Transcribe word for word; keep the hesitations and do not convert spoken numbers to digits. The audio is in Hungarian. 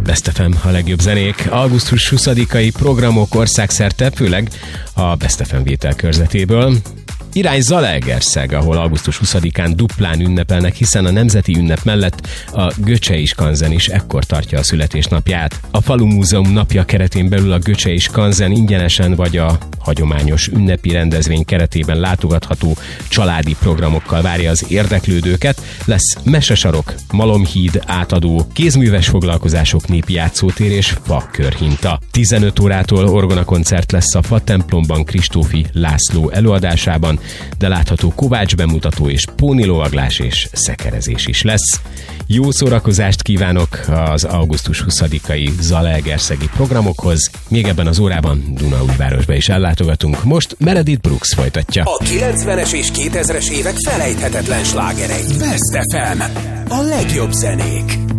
Best ef em, a legjobb zenék. augusztus huszadikai programok országszerte, főleg a Best ef em vételkörzetéből. Irány Zalaegerszeg, ahol augusztus huszadikán duplán ünnepelnek, hiszen a nemzeti ünnep mellett a Göcsei Skanzen is ekkor tartja a születésnapját. A Falu Múzeum napja keretén belül a Göcsei Skanzen ingyenesen vagy a hagyományos ünnepi rendezvény keretében látogatható családi programokkal várja az érdeklődőket. Lesz mesesarok, malomhíd, átadó, kézműves foglalkozások, népi játszótér és fakörhinta. tizenöt órától orgonakoncert lesz a Fatemplomban Kristófi László előadásában, de látható kovács bemutató és pónilovaglás és szekerezés is lesz. Jó szórakozást kívánok az augusztus huszadikai zalaegerszegi programokhoz. Még ebben az órában Dunaújvárosba is ellátogatunk. Most Meredith Brooks folytatja. A kilencvenes és kétezres évek felejthetetlen slágerei. Best ef em. A legjobb zenék.